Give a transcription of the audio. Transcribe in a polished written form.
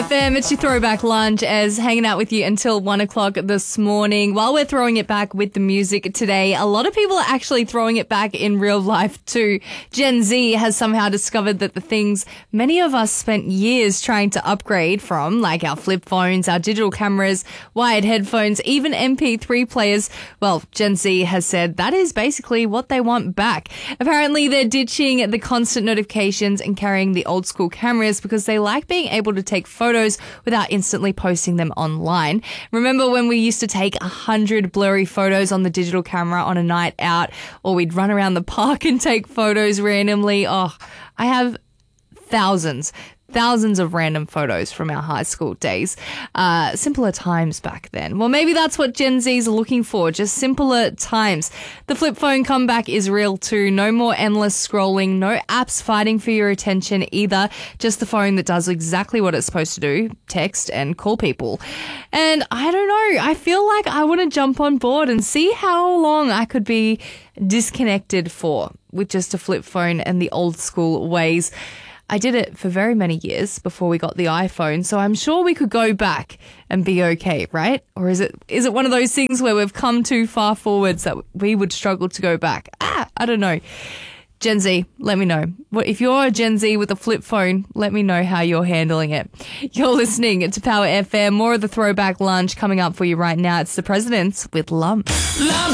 FM, it's your throwback lunch as hanging out with you until 1 o'clock this morning. While we're throwing it back with the music today, a lot of people are actually throwing it back in real life too. Gen Z has somehow discovered that the things many of us spent years trying to upgrade from, like our flip phones, our digital cameras, wired headphones, even MP3 players, well, Gen Z has said that is basically what they want back. Apparently, they're ditching the constant notifications and carrying the old school cameras because they like being able to take photos without instantly posting them online. Remember when we used to take 100 blurry photos on the digital camera on a night out, or we'd run around the park and take photos randomly? Oh, I have thousands of random photos from our high school days. Simpler times back then. Well, maybe that's what Gen Z's are looking for, just simpler times. The flip phone comeback is real too. No more endless scrolling, no apps fighting for your attention either. Just the phone that does exactly what it's supposed to do, text and call people. And I don't know, I feel like I want to jump on board and see how long I could be disconnected for with just a flip phone and the old school ways. I did it for very many years before we got the iPhone, so I'm sure we could go back and be okay, right? Or is it one of those things where we've come too far forwards that we would struggle to go back? I don't know. Gen Z, let me know. If you're a Gen Z with a flip phone, let me know how you're handling it. You're listening to Power FM. More of the throwback lunch coming up for you right now. It's the Presidents with Lump.